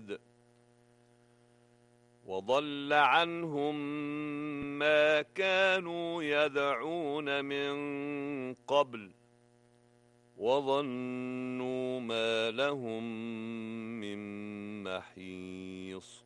بعيد وضل عنهم ما كانوا يدعون من قبل وظنوا ما لهم من محيص